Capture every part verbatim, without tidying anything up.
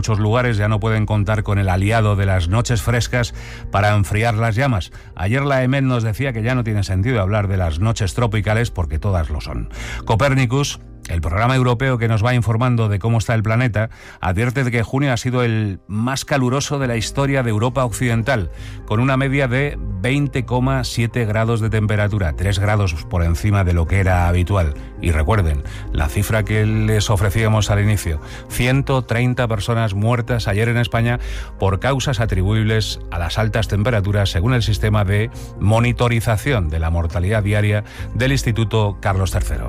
Muchos lugares ya no pueden contar con el aliado de las noches frescas para enfriar las llamas. Ayer la E M E T nos decía que ya no tiene sentido hablar de las noches tropicales porque todas lo son. Copernicus, el programa europeo que nos va informando de cómo está el planeta, advierte de que junio ha sido el más caluroso de la historia de Europa Occidental, con una media de veinte coma siete grados de temperatura, tres grados por encima de lo que era habitual. Y recuerden, la cifra que les ofrecíamos al inicio, ciento treinta personas muertas ayer en España por causas atribuibles a las altas temperaturas, según el sistema de monitorización de la mortalidad diaria del Instituto Carlos tercero.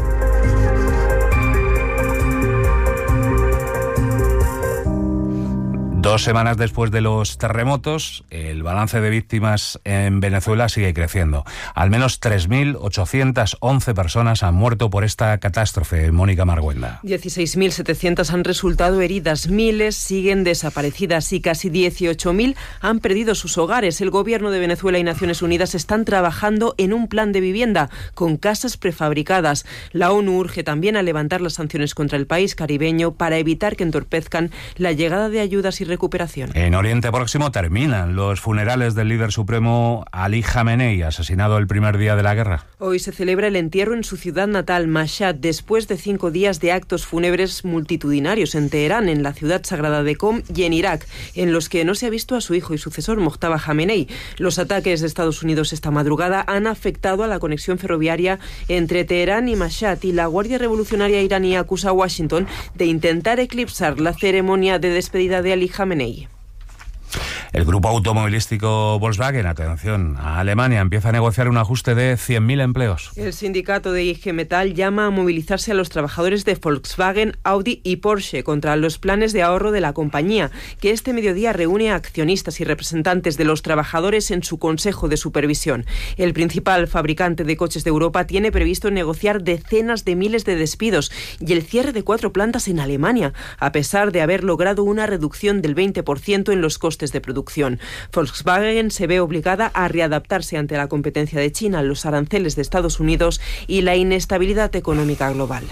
Dos semanas después de los terremotos, el balance de víctimas en Venezuela sigue creciendo. Al menos tres mil ochocientas once personas han muerto por esta catástrofe. Mónica Marguenda. dieciséis mil setecientas han resultado heridas, miles siguen desaparecidas y casi dieciocho mil han perdido sus hogares. El Gobierno de Venezuela y Naciones Unidas están trabajando en un plan de vivienda con casas prefabricadas. La ONU urge también a levantar las sanciones contra el país caribeño para evitar que entorpezcan la llegada de ayudas y recuperación. En Oriente Próximo terminan los funerales del líder supremo Ali Khamenei, asesinado el primer día de la guerra. Hoy se celebra el entierro en su ciudad natal, Mashhad, después de cinco días de actos fúnebres multitudinarios en Teherán, en la ciudad sagrada de Qom y en Irak, en los que no se ha visto a su hijo y sucesor, Mojtaba Khamenei. Los ataques de Estados Unidos esta madrugada han afectado a la conexión ferroviaria entre Teherán y Mashhad, y la Guardia Revolucionaria iraní acusa a Washington de intentar eclipsar la ceremonia de despedida de Ali Khamenei. El grupo automovilístico Volkswagen, atención, a Alemania empieza a negociar un ajuste de cien mil empleos. El sindicato de I G Metall llama a movilizarse a los trabajadores de Volkswagen, Audi y Porsche contra los planes de ahorro de la compañía, que este mediodía reúne a accionistas y representantes de los trabajadores en su consejo de supervisión. El principal fabricante de coches de Europa tiene previsto negociar decenas de miles de despidos y el cierre de cuatro plantas en Alemania, a pesar de haber logrado una reducción del veinte por ciento en los costes de producción. Volkswagen se ve obligada a readaptarse ante la competencia de China, los aranceles de Estados Unidos y la inestabilidad económica global.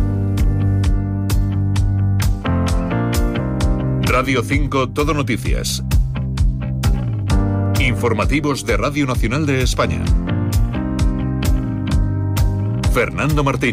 Radio cinco Todo Noticias. Informativos de Radio Nacional de España. Fernando Martín.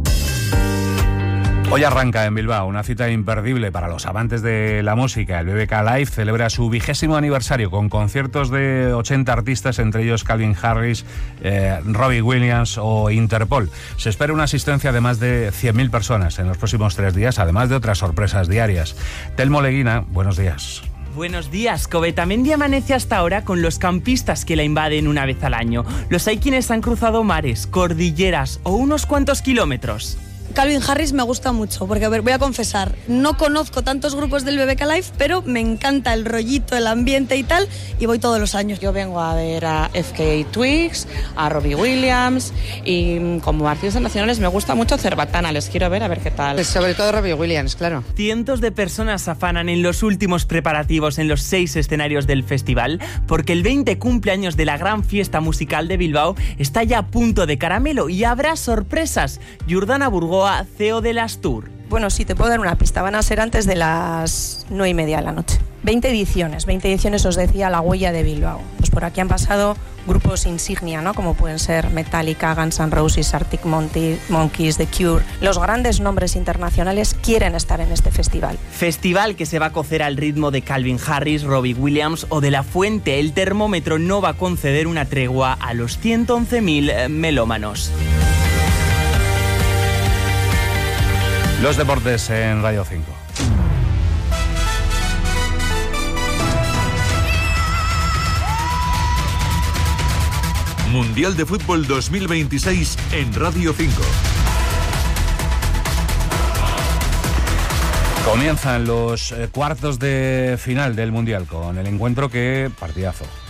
Hoy arranca en Bilbao una cita imperdible para los amantes de la música. El B B K Live celebra su vigésimo aniversario con conciertos de ochenta artistas, entre ellos Calvin Harris, eh, Robbie Williams o Interpol. Se espera una asistencia de más de cien mil personas en los próximos tres días, además de otras sorpresas diarias. Telmo Leguina, buenos días. Buenos días. Covetamendi amanece hasta ahora con los campistas que la invaden una vez al año. Los hay quienes han cruzado mares, cordilleras o unos cuantos kilómetros. Calvin Harris me gusta mucho, porque a ver, voy a confesar, no conozco tantos grupos del B B K Live, pero me encanta el rollito, el ambiente y tal, y voy todos los años. Yo vengo a ver a F K Twigs, a Robbie Williams, y como artistas nacionales me gusta mucho Cerbatana, les quiero ver a ver qué tal. Sobre todo Robbie Williams, claro. Cientos de personas se afanan en los últimos preparativos en los seis escenarios del festival, porque el veinte cumpleaños de la gran fiesta musical de Bilbao está ya a punto de caramelo y habrá sorpresas. Jordana Burgoa, C E O de las Tour. Bueno, sí, te puedo dar una pista. Van a ser antes de las nueve y media de la noche. veinte ediciones, veinte ediciones os decía la huella de Bilbao. Pues por aquí han pasado grupos insignia, ¿no? Como pueden ser Metallica, Guns N' Roses, Arctic Monkeys, The Cure. Los grandes nombres internacionales quieren estar en este festival. Festival que se va a cocer al ritmo de Calvin Harris, Robbie Williams o de La Fuente. El termómetro no va a conceder una tregua a los ciento once mil melómanos. Los deportes en Radio cinco. Mundial de Fútbol dos mil veintiséis en Radio cinco. Comienzan los cuartos de final del Mundial con el encuentro que, partidazo,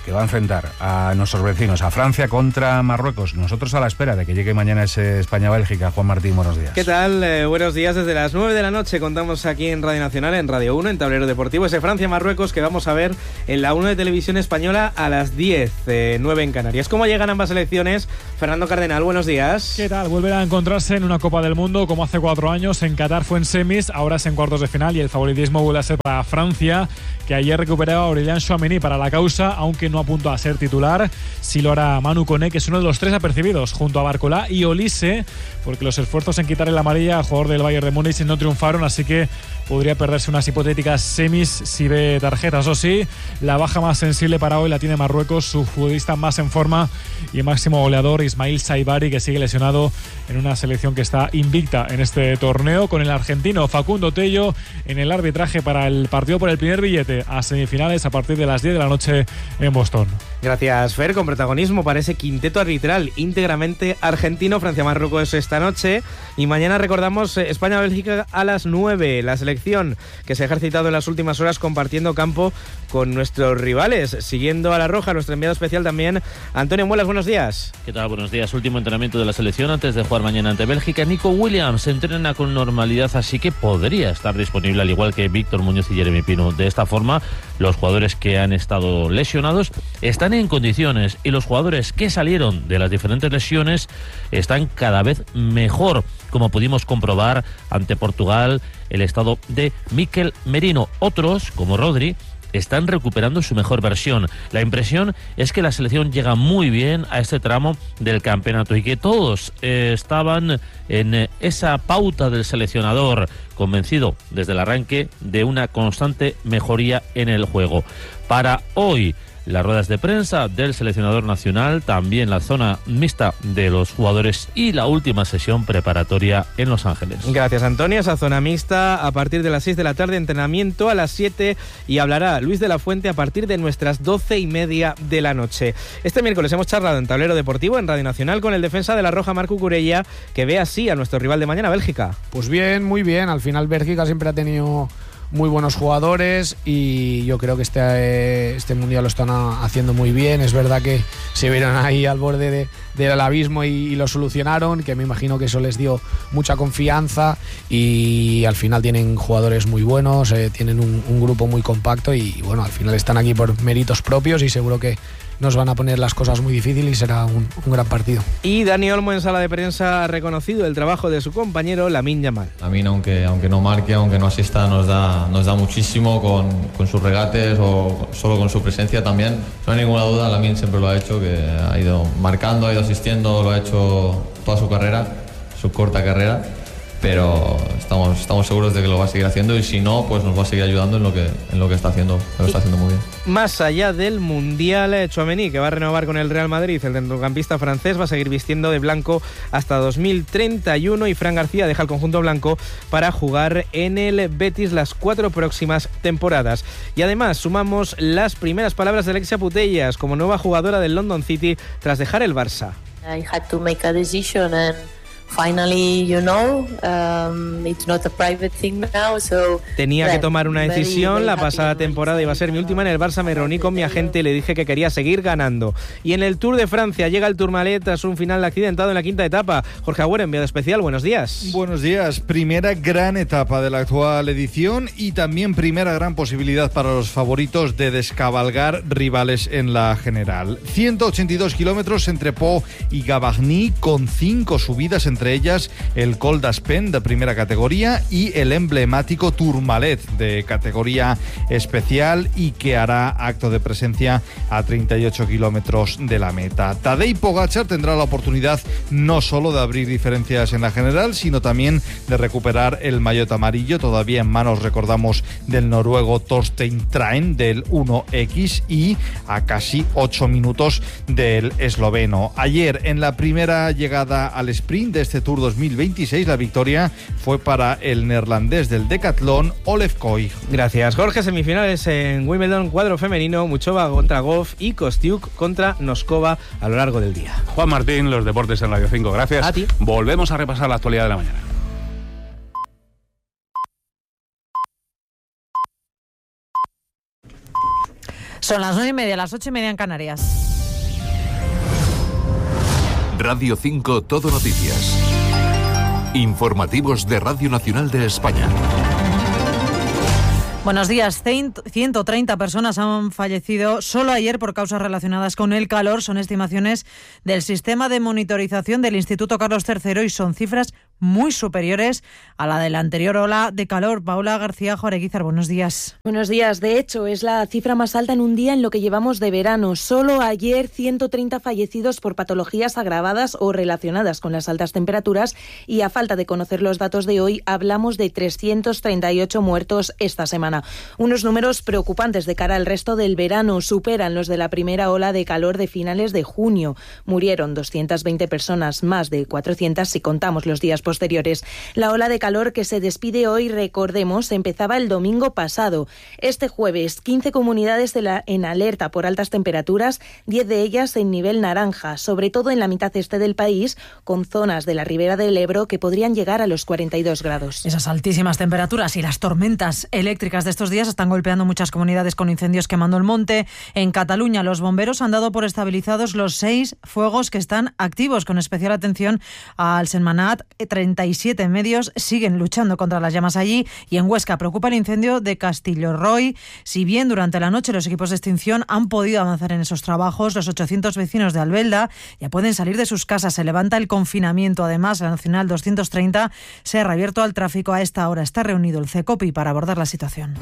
que va a enfrentar a nuestros vecinos, a Francia contra Marruecos. Nosotros a la espera de que llegue mañana ese España-Bélgica. Juan Martín, buenos días. ¿Qué tal? Eh, buenos días. Desde las nueve de la noche contamos aquí en Radio Nacional, en Radio uno, en Tablero Deportivo, ese Francia-Marruecos que vamos a ver en la uno de Televisión Española a las diez, eh, nueve en Canarias. ¿Cómo llegan ambas selecciones? Fernando Cardenal, buenos días. ¿Qué tal? Volver a encontrarse en una Copa del Mundo como hace cuatro años. En Qatar fue en semis, ahora es en cuartos de final y el favoritismo vuelve a ser para Francia, que ayer recuperaba a Aurélien Tchouaméni para la causa, aunque no apunta a ser titular. Sí lo hará Manu Koné, que es uno de los tres apercibidos, junto a Barcola y Olise, porque los esfuerzos en quitarle la amarilla al jugador del Bayern de Múnich no triunfaron, así que podría perderse unas hipotéticas semis si ve tarjetas. O sí, la baja más sensible para hoy la tiene Marruecos, su futbolista más en forma y máximo goleador, Ismail Saibari, que sigue lesionado en una selección que está invicta en este torneo, con el argentino Facundo Tello en el arbitraje para el partido por el primer billete a semifinales a partir de las diez de la noche en Boston. Gracias, Fer, con protagonismo para ese quinteto arbitral íntegramente argentino. Francia-Marruecos esta noche y mañana recordamos España-Bélgica a las nueve, la selección que se ha ejercitado en las últimas horas compartiendo campo con nuestros rivales. Siguiendo a la roja, nuestro enviado especial también, Antonio Muelas, buenos días. ¿Qué tal? Buenos días. Último entrenamiento de la selección antes de jugar mañana ante Bélgica. Nico Williams entrena con normalidad, así que podría estar disponible, al igual que Víctor Muñoz y Jeremy Pino. De esta forma, los jugadores que han estado lesionados están en condiciones y los jugadores que salieron de las diferentes lesiones están cada vez mejor, como pudimos comprobar ante Portugal, el estado de Mikel Merino. Otros, como Rodri, están recuperando su mejor versión. La impresión es que la selección llega muy bien a este tramo del campeonato y que todos eh, estaban en eh, esa pauta del seleccionador, convencido desde el arranque de una constante mejoría en el juego. Para hoy, las ruedas de prensa del seleccionador nacional, también la zona mixta de los jugadores y la última sesión preparatoria en Los Ángeles. Gracias, Antonio. Esa zona mixta a partir de las seis de la tarde, entrenamiento a las siete y hablará Luis de la Fuente a partir de nuestras doce y media de la noche. Este miércoles hemos charlado en Tablero Deportivo, en Radio Nacional, con el defensa de la Roja, Marc Cucurella, que ve así a nuestro rival de mañana, Bélgica. Pues bien, muy bien. Al final Bélgica siempre ha tenido muy buenos jugadores y yo creo que este, este mundial lo están haciendo muy bien. Es verdad que se vieron ahí al borde de, del abismo y, y lo solucionaron, que me imagino que eso les dio mucha confianza y al final tienen jugadores muy buenos, eh, tienen un, un grupo muy compacto y bueno, al final están aquí por méritos propios y seguro que nos van a poner las cosas muy difíciles y será un, un gran partido. Y Dani Olmo en sala de prensa ha reconocido el trabajo de su compañero Lamine Yamal. Lamine, aunque, aunque no marque, aunque no asista, nos da, nos da muchísimo con, con sus regates o solo con su presencia también. No hay ninguna duda, Lamine siempre lo ha hecho, que ha ido marcando, ha ido asistiendo, lo ha hecho toda su carrera, su corta carrera. Pero estamos, estamos seguros de que lo va a seguir haciendo y si no, pues nos va a seguir ayudando en lo que, en lo que está haciendo, lo está haciendo muy bien. Más allá del Mundial, Tchouaméni, que va a renovar con el Real Madrid, el centrocampista francés va a seguir vistiendo de blanco hasta dos mil treinta y uno y Fran García deja el conjunto blanco para jugar en el Betis las cuatro próximas temporadas. Y además sumamos las primeras palabras de Alexia Putellas como nueva jugadora del London City tras dejar el Barça. I had to make a decision and finally, you know, um, it's not a private thing now, so tenía que tomar una decisión. La pasada temporada iba a ser mi última en el Barça. Me reuní con mi agente y le dije que quería seguir ganando. Y en el Tour de Francia llega el Tourmalet tras un final accidentado en la quinta etapa. Jorge Agüero, enviado especial, buenos días. Buenos días. Primera gran etapa de la actual edición y también primera gran posibilidad para los favoritos de descabalgar rivales en la general. ciento ochenta y dos kilómetros entre Pau y Gavarnie, con cinco subidas, entre ellas el Col d'Aspen de primera categoría y el emblemático Tourmalet de categoría especial, y que hará acto de presencia a treinta y ocho kilómetros de la meta. Tadej Pogačar tendrá la oportunidad no solo de abrir diferencias en la general, sino también de recuperar el maillot amarillo, todavía en manos, recordamos, del noruego Torstein Train del uno equis y a casi ocho minutos del esloveno. Ayer, en la primera llegada al sprint de este Tour dos mil veintiséis, la victoria fue para el neerlandés del decatlón, Olef Koig. Gracias, Jorge. Semifinales en Wimbledon, cuadro femenino, Muchova contra Goff y Kostiuk contra Noskova a lo largo del día. Juan Martín, los deportes en Radio cinco, gracias. A ti. Volvemos a repasar la actualidad de la mañana. Son Son las nueve y media, las ocho y media en Canarias. Radio cinco Todo Noticias. Informativos de Radio Nacional de España. Buenos días. ciento treinta personas han fallecido solo ayer por causas relacionadas con el calor. Son estimaciones del sistema de monitorización del Instituto Carlos tercero y son cifras muy superiores a la de la anterior ola de calor. Paula García Joreguizar, buenos días. Buenos días. De hecho, es la cifra más alta en un día en lo que llevamos de verano. Solo ayer ciento treinta fallecidos por patologías agravadas o relacionadas con las altas temperaturas y a falta de conocer los datos de hoy hablamos de trescientos treinta y ocho muertos esta semana. Unos números preocupantes de cara al resto del verano. Superan los de la primera ola de calor de finales de junio. Murieron doscientas veinte personas, más de cuatrocientas si contamos los días posteriores. La ola de calor que se despide hoy, recordemos, empezaba el domingo pasado. Este jueves, quince comunidades de la, en alerta por altas temperaturas, diez de ellas en nivel naranja, sobre todo en la mitad este del país, con zonas de la ribera del Ebro que podrían llegar a los cuarenta y dos grados. Esas altísimas temperaturas y las tormentas eléctricas de estos días están golpeando muchas comunidades con incendios quemando el monte. En Cataluña, los bomberos han dado por estabilizados los seis fuegos que están activos, con especial atención al Sentmenat. treinta y siete medios siguen luchando contra las llamas allí, y en Huesca preocupa el incendio de Castillo-Roy. Si bien durante la noche los equipos de extinción han podido avanzar en esos trabajos, los ochocientos vecinos de Albelda ya pueden salir de sus casas. Se levanta el confinamiento. Además, la Nacional doscientos treinta se ha reabierto al tráfico. A esta hora está reunido el CECOPI para abordar la situación.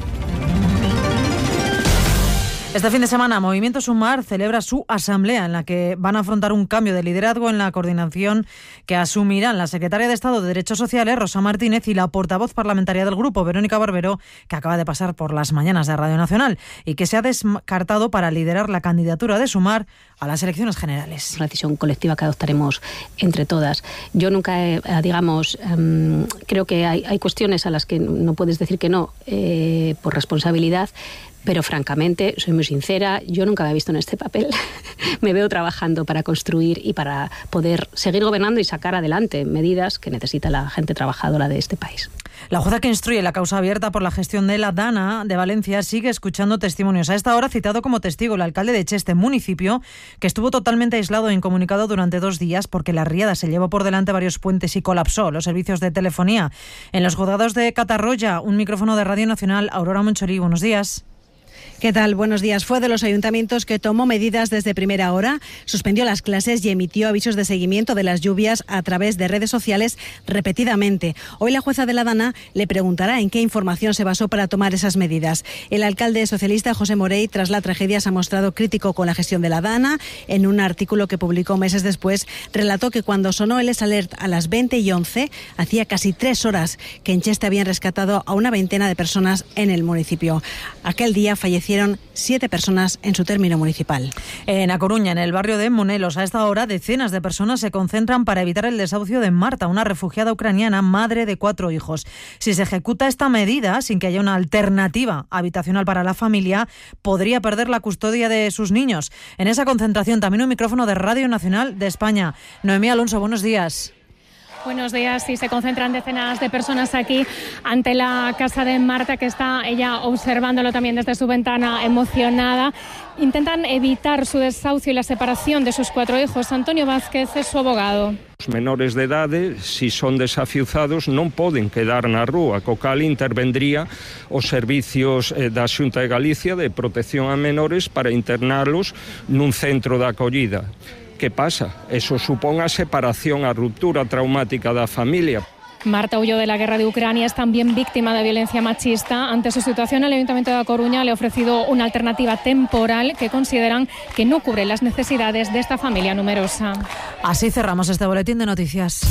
Este fin de semana, Movimiento Sumar celebra su asamblea en la que van a afrontar un cambio de liderazgo en la coordinación que asumirán la secretaria de Estado de Derechos Sociales, Rosa Martínez, y la portavoz parlamentaria del grupo, Verónica Barbero, que acaba de pasar por las mañanas de Radio Nacional y que se ha descartado para liderar la candidatura de Sumar a las elecciones generales. Una decisión colectiva que adoptaremos entre todas. Yo nunca, eh, digamos, um, creo que hay, hay cuestiones a las que no puedes decir que no eh, por responsabilidad. Pero francamente, soy muy sincera, yo nunca me he visto en este papel. Me veo trabajando para construir y para poder seguir gobernando y sacar adelante medidas que necesita la gente trabajadora de este país. La jueza que instruye la causa abierta por la gestión de la Dana de Valencia sigue escuchando testimonios. A esta hora ha citado como testigo el alcalde de Cheste, municipio que estuvo totalmente aislado e incomunicado durante dos días porque la riada se llevó por delante varios puentes y colapsó los servicios de telefonía. En los juzgados de Catarroya, un micrófono de Radio Nacional, Aurora Monchorí, buenos días. ¿Qué tal? Buenos días. Fue de los ayuntamientos que tomó medidas desde primera hora, suspendió las clases y emitió avisos de seguimiento de las lluvias a través de redes sociales repetidamente. Hoy la jueza de la Dana le preguntará en qué información se basó para tomar esas medidas. El alcalde socialista José Morey, tras la tragedia, se ha mostrado crítico con la gestión de la Dana. En un artículo que publicó meses después, relató que cuando sonó el S-Alert a las veinte y once, hacía casi tres horas que en Cheste habían rescatado a una veintena de personas en el municipio. Aquel día falleció siete personas en su término municipal. En A Coruña, en el barrio de Monelos, a esta hora decenas de personas se concentran para evitar el desahucio de Marta, una refugiada ucraniana, madre de cuatro hijos. Si se ejecuta esta medida sin que haya una alternativa habitacional para la familia, podría perder la custodia de sus niños. En esa concentración también un micrófono de Radio Nacional de España. Noemí Alonso, buenos días. Buenos días. Sí, se concentran decenas de personas aquí ante la casa de Marta, que está ella observándolo también desde su ventana, emocionada. Intentan evitar su desahucio y la separación de sus cuatro hijos. Antonio Vázquez es su abogado. Os menores de idade, si son desafiuzados, non poden quedar na rúa, co cal intervendría os servicios eh, da Xunta de Galicia de protección a menores para internalos nun centro de acollida. ¿Qué pasa? Eso supón a separación, a ruptura traumática da familia. Marta huyó de la guerra de Ucrania, es también víctima de violencia machista. Ante su situación, el Ayuntamiento de A Coruña le ha ofrecido una alternativa temporal que consideran que no cubre las necesidades de esta familia numerosa. Así cerramos este boletín de noticias.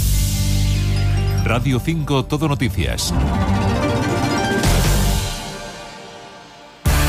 Radio cinco Todo Noticias.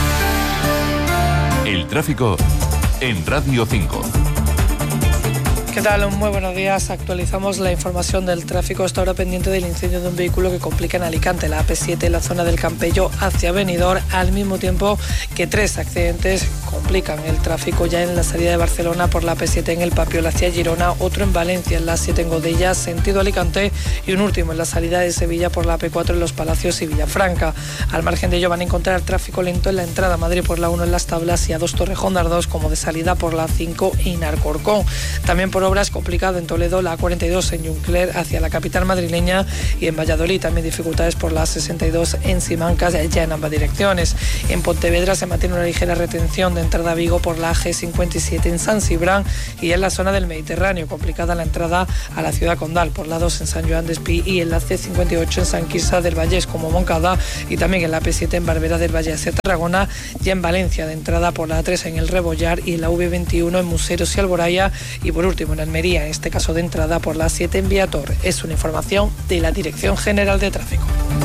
El tráfico en Radio cinco. ¿Qué tal? Muy buenos días. Actualizamos la información del tráfico. Hasta ahora pendiente del incendio de un vehículo que complica en Alicante, la A P siete, en la zona del Campello hacia Benidorm, al mismo tiempo que tres accidentes complican el tráfico ya en la salida de Barcelona por la A P siete en el Papiol hacia Girona, otro en Valencia en la siete en Godella, sentido Alicante, y un último en la salida de Sevilla por la A P cuatro en Los Palacios y Villafranca. Al margen de ello van a encontrar tráfico lento en la entrada a Madrid por la uno en Las Tablas y a dos Torrejón de Ardoz, como de salida por la cinco en Alcorcón. También por obras complicado en Toledo, la cuarenta y dos en Juncler hacia la capital madrileña, y en Valladolid también dificultades por la sesenta y dos en Simancas, ya en ambas direcciones. En Pontevedra se mantiene una ligera retención de entrada a Vigo por la G cincuenta y siete en San Cibrán, y en la zona del Mediterráneo complicada la entrada a la ciudad condal por la dos en San Joan d'Espí y en la C cincuenta y ocho en San Quirze del Vallès como Moncada, y también en la P siete en Barberá del Valle hacia Tarragona, y en Valencia de entrada por la tres en el Rebollar y en la V veintiuno en Museros y Alboraya, y por último en Almería, en este caso de entrada por la siete en Viator. Es una información de la Dirección General de Tráfico.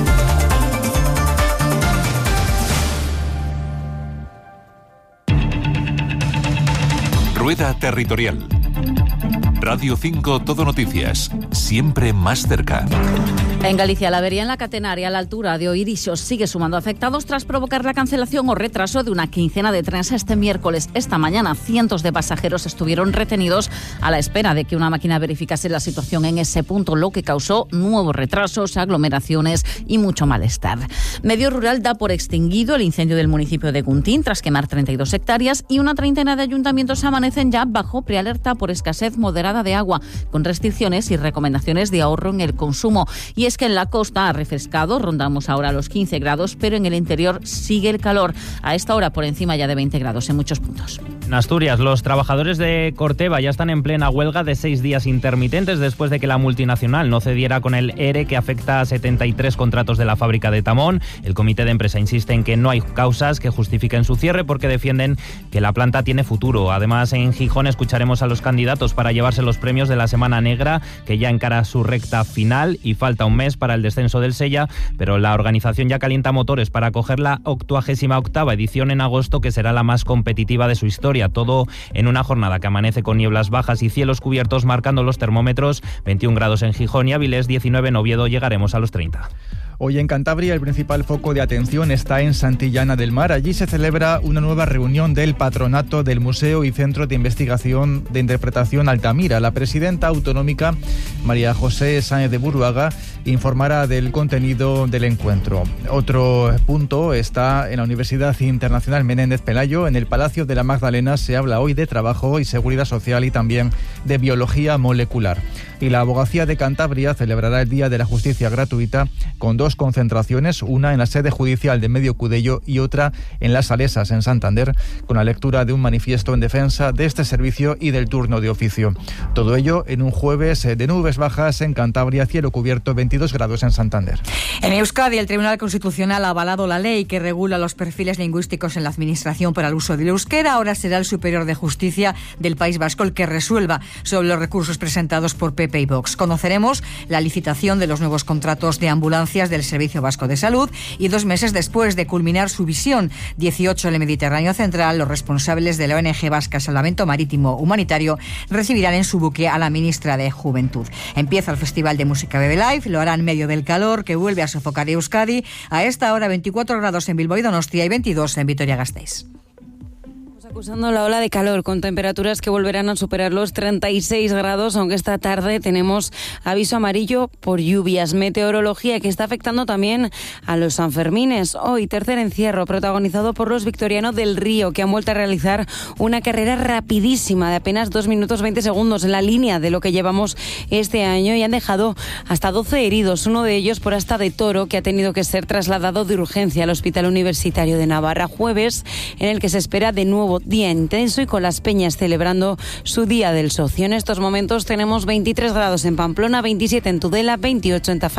Rueda Territorial. Radio cinco Todo Noticias, siempre más cerca. En Galicia, la avería en la catenaria a la altura de Oirixos sigue sumando afectados tras provocar la cancelación o retraso de una quincena de trenes este miércoles. Esta mañana, cientos de pasajeros estuvieron retenidos a la espera de que una máquina verificase la situación en ese punto, lo que causó nuevos retrasos, aglomeraciones y mucho malestar. Medio Rural da por extinguido el incendio del municipio de Guntín tras quemar treinta y dos hectáreas, y una treintena de ayuntamientos amanecen ya bajo prealerta por escasez moderada de agua, con restricciones y recomendaciones de ahorro en el consumo. Y es que en la costa ha refrescado, rondamos ahora los quince grados, pero en el interior sigue el calor. A esta hora por encima ya de veinte grados en muchos puntos. En Asturias, los trabajadores de Corteva ya están en plena huelga de seis días intermitentes después de que la multinacional no cediera con el E R E que afecta a setenta y tres contratos de la fábrica de Tamón. El comité de empresa insiste en que no hay causas que justifiquen su cierre porque defienden que la planta tiene futuro. Además, en Gijón escucharemos a los candidatos para llevarse los premios de la Semana Negra, que ya encara su recta final y falta un mes para el descenso del Sella, pero la organización ya calienta motores para acoger la octuagésima octava edición en agosto, que será la más competitiva de su historia. Todo en una jornada que amanece con nieblas bajas y cielos cubiertos, marcando los termómetros veintiún grados en Gijón y Avilés, diecinueve en Oviedo, llegaremos a los treinta. Hoy en Cantabria el principal foco de atención está en Santillana del Mar. Allí se celebra una nueva reunión del patronato del Museo y Centro de Investigación de Interpretación Altamira. La presidenta autonómica, María José Sáenz de Buruaga, informará del contenido del encuentro. Otro punto está en la Universidad Internacional Menéndez Pelayo. En el Palacio de la Magdalena se habla hoy de trabajo y seguridad social y también de biología molecular. Y la Abogacía de Cantabria celebrará el Día de la Justicia Gratuita con dos concentraciones, una en la sede judicial de Medio Cudello y otra en Las Salesas, en Santander, con la lectura de un manifiesto en defensa de este servicio y del turno de oficio. Todo ello en un jueves de nubes bajas en Cantabria, cielo cubierto, veintidós grados en Santander. En Euskadi, el Tribunal Constitucional ha avalado la ley que regula los perfiles lingüísticos en la Administración para el uso del euskera. Ahora será el Superior de Justicia del País Vasco el que resuelva sobre los recursos presentados por P P y Vox. Conoceremos la licitación de los nuevos contratos de ambulancias del Servicio Vasco de Salud y dos meses después de culminar su visión dieciocho en el Mediterráneo Central, los responsables de la O N G vasca Salvamento Marítimo Humanitario recibirán en su buque a la ministra de Juventud. Empieza el Festival de Música Bebe Live, lo hará en medio del calor que vuelve a sofocar Euskadi. A esta hora veinticuatro grados en Bilbao y Donostia y veintidós en Vitoria-Gasteiz. Acusando la ola de calor con temperaturas que volverán a superar los treinta y seis grados, aunque esta tarde tenemos aviso amarillo por lluvias. Meteorología que está afectando también a los Sanfermines. Hoy tercer encierro protagonizado por los Victoriano del Río, que han vuelto a realizar una carrera rapidísima de apenas dos minutos veinte segundos en la línea de lo que llevamos este año, y han dejado hasta doce heridos, uno de ellos por asta de toro, que ha tenido que ser trasladado de urgencia al Hospital Universitario de Navarra. Jueves en el que se espera de nuevo día intenso y con las peñas celebrando su Día del Socio. En estos momentos tenemos veintitrés grados en Pamplona, veintisiete en Tudela, veintiocho en Tafalla.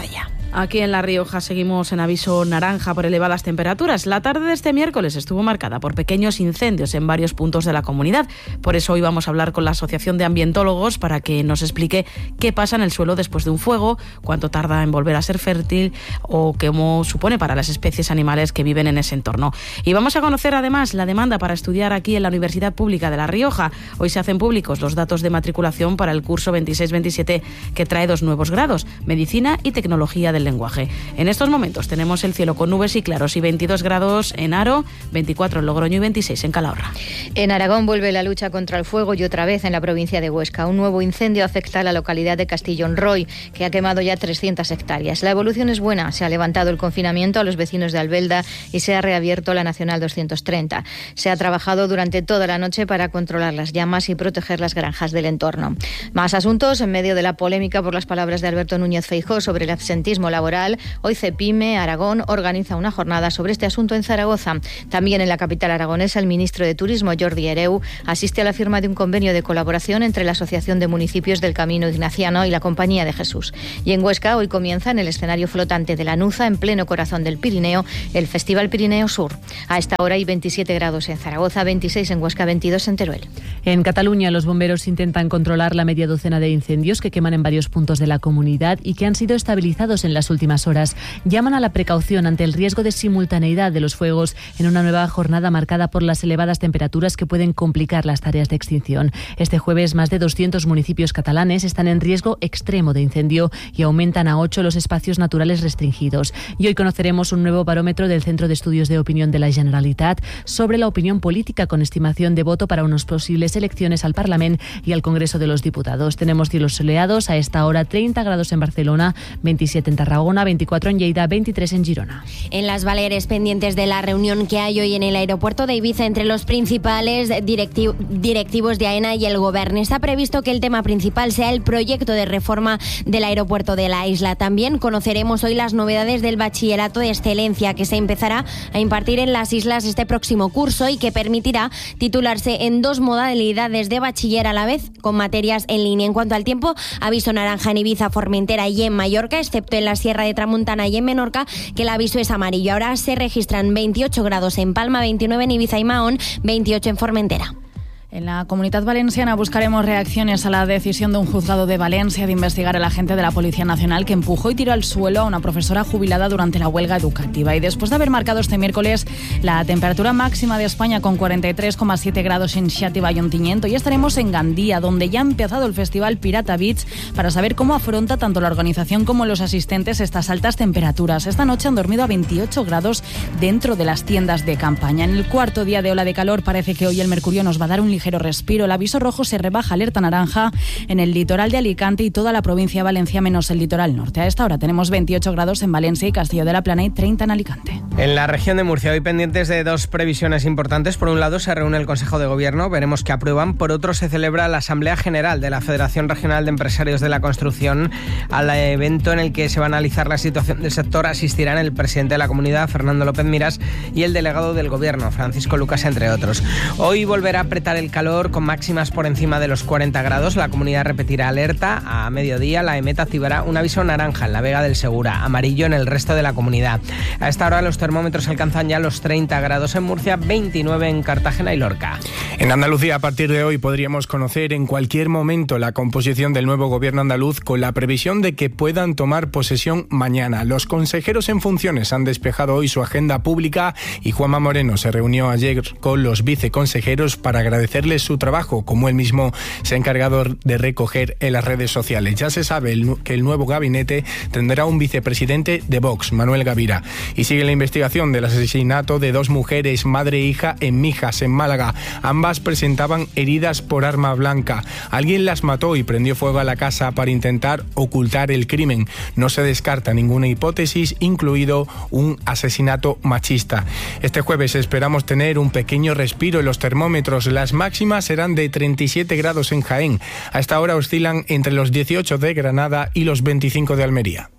Aquí en La Rioja seguimos en aviso naranja por elevadas temperaturas. La tarde de este miércoles estuvo marcada por pequeños incendios en varios puntos de la comunidad. Por eso hoy vamos a hablar con la Asociación de Ambientólogos para que nos explique qué pasa en el suelo después de un fuego, cuánto tarda en volver a ser fértil o cómo supone para las especies animales que viven en ese entorno. Y vamos a conocer además la demanda para estudiar aquí en la Universidad Pública de La Rioja. Hoy se hacen públicos los datos de matriculación para el curso veintiséis veintisiete, que trae dos nuevos grados, Medicina y Tecnología del Lenguaje. En estos momentos tenemos el cielo con nubes y claros y veintidós grados en Haro, veinticuatro en Logroño y veintiséis en Calahorra. En Aragón vuelve la lucha contra el fuego y otra vez en la provincia de Huesca. Un nuevo incendio afecta a la localidad de Castillón Roy, que ha quemado ya trescientas hectáreas. La evolución es buena. Se ha levantado el confinamiento a los vecinos de Albelda y se ha reabierto la Nacional doscientos treinta. Se ha trabajado durante toda la noche para controlar las llamas y proteger las granjas del entorno. Más asuntos en medio de la polémica por las palabras de Alberto Núñez Feijóo sobre el absentismo laboral. Hoy CEPIME Aragón organiza una jornada sobre este asunto en Zaragoza. También en la capital aragonesa, el ministro de Turismo, Jordi Hereu, asiste a la firma de un convenio de colaboración entre la Asociación de Municipios del Camino Ignaciano y la Compañía de Jesús. Y en Huesca hoy comienza en el escenario flotante de la Nuza, en pleno corazón del Pirineo, el Festival Pirineo Sur. A esta hora hay veintisiete grados en Zaragoza, veintiséis en Huesca, veintidós en Teruel. En Cataluña, los bomberos intentan controlar la media docena de incendios que queman en varios puntos de la comunidad y que han sido estabilizados en las últimas horas. Llaman a la precaución ante el riesgo de simultaneidad de los fuegos en una nueva jornada marcada por las elevadas temperaturas que pueden complicar las tareas de extinción. Este jueves, más de doscientos municipios catalanes están en riesgo extremo de incendio y aumentan a ocho los espacios naturales restringidos. Y hoy conoceremos un nuevo barómetro del Centro de Estudios de Opinión de la Generalitat sobre la opinión política, con estimación de voto para unas posibles elecciones al Parlamento y al Congreso de los Diputados. Tenemos cielos soleados, a esta hora treinta grados en Barcelona, veintisiete en Tarragona, veinticuatro en Lleida, veintitrés en Girona. En las Baleares, pendientes de la reunión que hay hoy en el aeropuerto de Ibiza entre los principales directiv- directivos de AENA y el Gobierno. Está previsto que el tema principal sea el proyecto de reforma del aeropuerto de la isla. También conoceremos hoy las novedades del bachillerato de excelencia que se empezará a impartir en las islas este próximo curso y que permitirá titularse en dos modalidades de bachiller a la vez con materias en línea. En cuanto al tiempo, aviso naranja en Ibiza, Formentera y en Mallorca, excepto en la Sierra de Tramuntana y en Menorca, que el aviso es amarillo. Ahora se registran veintiocho grados en Palma, veintinueve en Ibiza y Mahón, veintiocho en Formentera. En la Comunitat Valenciana buscaremos reacciones a la decisión de un juzgado de Valencia de investigar al agente de la Policía Nacional que empujó y tiró al suelo a una profesora jubilada durante la huelga educativa. Y después de haber marcado este miércoles la temperatura máxima de España con cuarenta y tres coma siete grados en Xàtiva y Ontinyent, hoy estaremos en Gandía, donde ya ha empezado el festival Pirata Beach, para saber cómo afronta tanto la organización como los asistentes estas altas temperaturas. Esta noche han dormido a veintiocho grados dentro de las tiendas de campaña. En el cuarto día de ola de calor parece que hoy el mercurio nos va a dar un ligero respiro. El aviso rojo se rebaja a alerta naranja en el litoral de Alicante y toda la provincia de Valencia menos el litoral norte. A esta hora tenemos veintiocho grados en Valencia y Castillo de la Plana y treinta en Alicante. En la región de Murcia hoy pendientes de dos previsiones importantes. Por un lado se reúne el Consejo de Gobierno, veremos qué aprueban. Por otro se celebra la Asamblea General de la Federación Regional de Empresarios de la Construcción, al evento en el que se va a analizar la situación del sector. Asistirán el presidente de la comunidad, Fernando López Miras, y el delegado del Gobierno, Francisco Lucas, entre otros. Hoy volverá a apretar el calor con máximas por encima de los cuarenta grados. La comunidad repetirá alerta. A mediodía la EMET activará un aviso naranja en la Vega del Segura, amarillo en el resto de la comunidad. A esta hora los termómetros alcanzan ya los treinta grados en Murcia, veintinueve en Cartagena y Lorca. En Andalucía, a partir de hoy podríamos conocer en cualquier momento la composición del nuevo gobierno andaluz, con la previsión de que puedan tomar posesión mañana. Los consejeros en funciones han despejado hoy su agenda pública y Juanma Moreno se reunió ayer con los viceconsejeros para agradecerles su trabajo, como él mismo se ha encargado de recoger en las redes sociales. Ya se sabe el, que el nuevo gabinete tendrá un vicepresidente de Vox, Manuel Gavira, y sigue la investigación del asesinato de dos mujeres, madre e hija, en Mijas, en Málaga. Ambas presentaban heridas por arma blanca. Alguien las mató y prendió fuego a la casa para intentar ocultar el crimen. No se descarta ninguna hipótesis, incluido un asesinato machista. Este jueves esperamos tener un pequeño respiro en los termómetros. Las máximas serán de treinta y siete grados en Jaén. A esta hora oscilan entre los dieciocho de Granada y los veinticinco de Almería.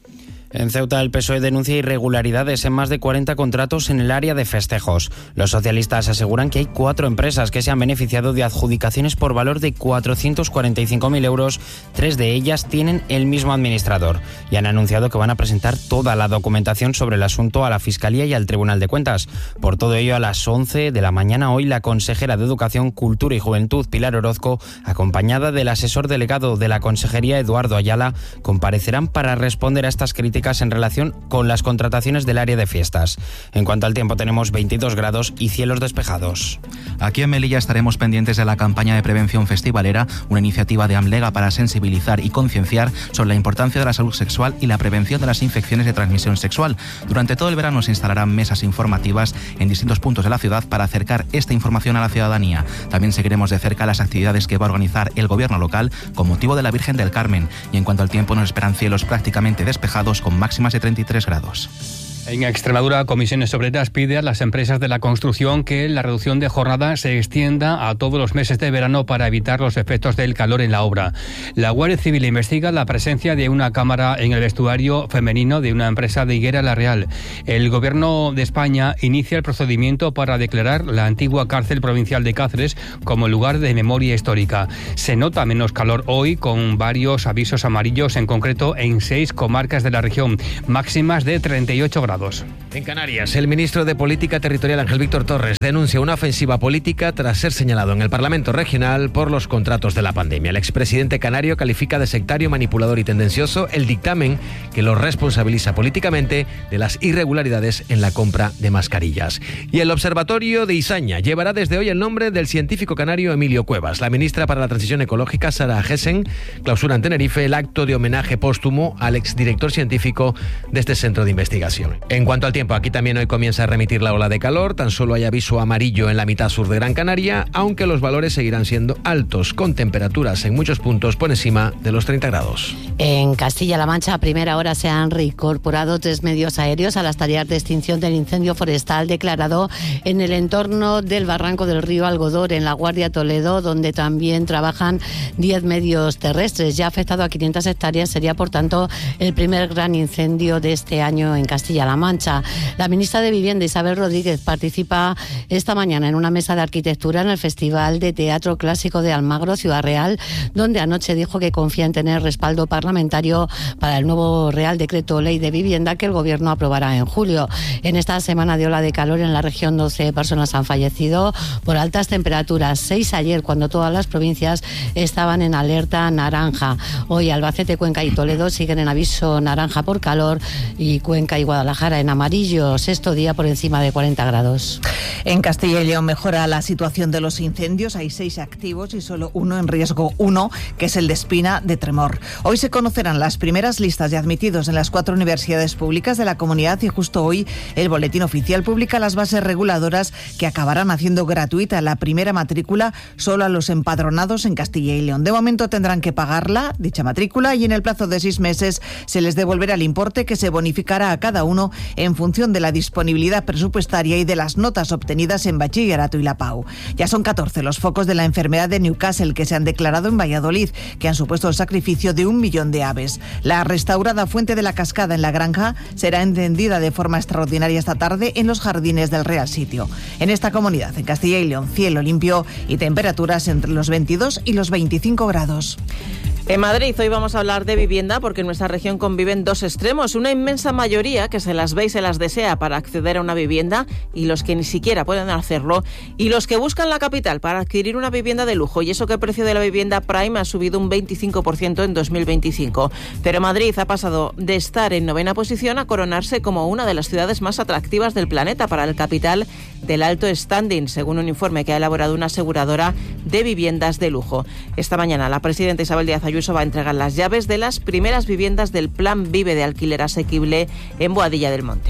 En Ceuta, el P S O E denuncia irregularidades en más de cuarenta contratos en el área de festejos. Los socialistas aseguran que hay cuatro empresas que se han beneficiado de adjudicaciones por valor de cuatrocientos cuarenta y cinco mil euros. Tres de ellas tienen el mismo administrador y han anunciado que van a presentar toda la documentación sobre el asunto a la Fiscalía y al Tribunal de Cuentas. Por todo ello, a las once de la mañana hoy, la consejera de Educación, Cultura y Juventud, Pilar Orozco, acompañada del asesor delegado de la Consejería, Eduardo Ayala, comparecerán para responder a estas críticas en relación con las contrataciones del área de fiestas. En cuanto al tiempo, tenemos veintidós grados y cielos despejados. Aquí en Melilla estaremos pendientes de la campaña de prevención festivalera, una iniciativa de Amlega para sensibilizar y concienciar sobre la importancia de la salud sexual y la prevención de las infecciones de transmisión sexual. Durante todo el verano se instalarán mesas informativas en distintos puntos de la ciudad para acercar esta información a la ciudadanía. También seguiremos de cerca las actividades que va a organizar el gobierno local con motivo de la Virgen del Carmen. Y en cuanto al tiempo, nos esperan cielos prácticamente despejados con máximas de treinta y tres grados. En Extremadura, Comisiones Obreras pide a las empresas de la construcción que la reducción de jornada se extienda a todos los meses de verano para evitar los efectos del calor en la obra. La Guardia Civil investiga la presencia de una cámara en el vestuario femenino de una empresa de Higuera La Real. El Gobierno de España inicia el procedimiento para declarar la antigua cárcel provincial de Cáceres como lugar de memoria histórica. Se nota menos calor hoy, con varios avisos amarillos, en concreto en seis comarcas de la región, máximas de treinta y ocho grados. En Canarias, el ministro de Política Territorial, Ángel Víctor Torres, denuncia una ofensiva política tras ser señalado en el Parlamento Regional por los contratos de la pandemia. El expresidente canario califica de sectario, manipulador y tendencioso el dictamen que lo responsabiliza políticamente de las irregularidades en la compra de mascarillas. Y el Observatorio de Izaña llevará desde hoy el nombre del científico canario Emilio Cuevas. La ministra para la Transición Ecológica, Sara Gessen, clausura en Tenerife el acto de homenaje póstumo al exdirector científico de este centro de investigación. En cuanto al tiempo, aquí también hoy comienza a remitir la ola de calor. Tan solo hay aviso amarillo en la mitad sur de Gran Canaria, aunque los valores seguirán siendo altos, con temperaturas en muchos puntos por encima de los treinta grados. En Castilla-La Mancha, a primera hora se han reincorporado tres medios aéreos a las tareas de extinción del incendio forestal declarado en el entorno del barranco del río Algodor, en La Guardia, Toledo, donde también trabajan diez medios terrestres. Ya ha afectado a quinientas hectáreas, sería por tanto el primer gran incendio de este año en Castilla-La Mancha. La ministra de Vivienda, Isabel Rodríguez, participa esta mañana en una mesa de arquitectura en el Festival de Teatro Clásico de Almagro, Ciudad Real, donde anoche dijo que confía en tener respaldo parlamentario para el nuevo Real Decreto Ley de Vivienda que el Gobierno aprobará en julio. En esta semana de ola de calor en la región, doce personas han fallecido por altas temperaturas, seis ayer, cuando todas las provincias estaban en alerta naranja. Hoy Albacete, Cuenca y Toledo siguen en aviso naranja por calor, y Cuenca y Guadalajara en amarillo, sexto día por encima de cuarenta grados. En Castilla y León mejora la situación de los incendios. Hay seis activos y solo uno en riesgo uno, que es el de Espina de Tremor. Hoy se conocerán las primeras listas de admitidos en las cuatro universidades públicas de la comunidad y justo hoy el Boletín Oficial publica las bases reguladoras que acabarán haciendo gratuita la primera matrícula solo a los empadronados en Castilla y León. De momento tendrán que pagarla, dicha matrícula, y en el plazo de seis meses se les devolverá el importe, que se bonificará a cada uno en función de la disponibilidad presupuestaria y de las notas obtenidas en bachillerato y la P A U. Ya son catorce los focos de la enfermedad de Newcastle que se han declarado en Valladolid, que han supuesto el sacrificio de un millón de aves. La restaurada Fuente de la Cascada en La Granja será encendida de forma extraordinaria esta tarde en los jardines del Real Sitio. En esta comunidad, en Castilla y León, cielo limpio y temperaturas entre los veintidós y los veinticinco grados. En Madrid hoy vamos a hablar de vivienda, porque en nuestra región conviven dos extremos: una inmensa mayoría que se las ve y se las desea para acceder a una vivienda, y los que ni siquiera pueden hacerlo, y los que buscan la capital para adquirir una vivienda de lujo. Y eso que el precio de la vivienda prime ha subido un veinticinco por ciento en dos mil veinticinco. Pero Madrid ha pasado de estar en novena posición a coronarse como una de las ciudades más atractivas del planeta para el capital del alto standing, según un informe que ha elaborado una aseguradora de viviendas de lujo. Esta mañana la presidenta Isabel Díaz Ayuso va a entregar las llaves de las primeras viviendas del Plan Vive de alquiler asequible en Boadilla del Monte.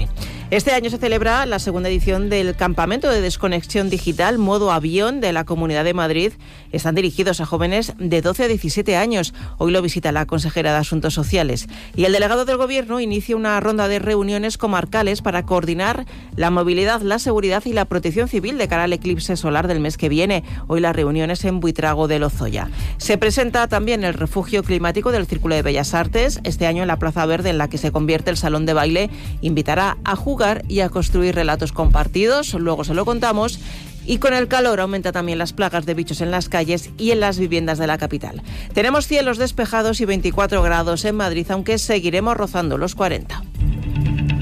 Este año se celebra la segunda edición del Campamento de Desconexión Digital Modo Avión de la Comunidad de Madrid. Están dirigidos a jóvenes de doce a diecisiete años. Hoy lo visita la consejera de Asuntos Sociales. Y el delegado del Gobierno inicia una ronda de reuniones comarcales para coordinar la movilidad, la seguridad y la protección civil de cara al eclipse solar del mes que viene. Hoy las reuniones en Buitrago de Lozoya. Se presenta también el refugio climático del Círculo de Bellas Artes. Este año en la Plaza Verde, en la que se convierte el salón de baile, invitará a jugar y a construir relatos compartidos. Luego se lo contamos. Y con el calor aumenta también las plagas de bichos en las calles y en las viviendas de la capital. Tenemos cielos despejados y veinticuatro grados en Madrid, aunque seguiremos rozando los cuarenta.